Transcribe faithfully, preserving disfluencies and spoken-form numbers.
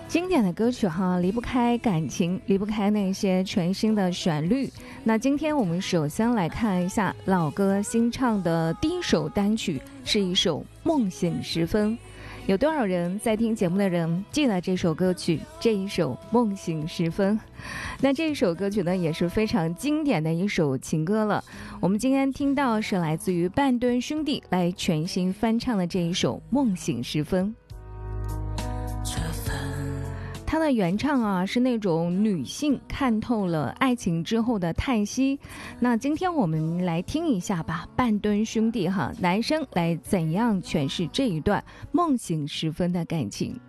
经典的歌曲哈，离不开感情，离不开那些全新的旋律。那今天我们首先来看一下老歌新唱的第一首单曲，是一首《梦醒时分》。有多少人在听节目的人记得这首歌曲，这一首《梦醒时分》？那这一首歌曲呢，也是非常经典的一首情歌了。我们今天听到是来自于半吨兄弟来全新翻唱的这一首《梦醒时分》。它的原唱啊是那种女性看透了爱情之后的叹息。那今天我们来听一下吧，半吨兄弟哈，男生来怎样诠释这一段梦醒时分的感情。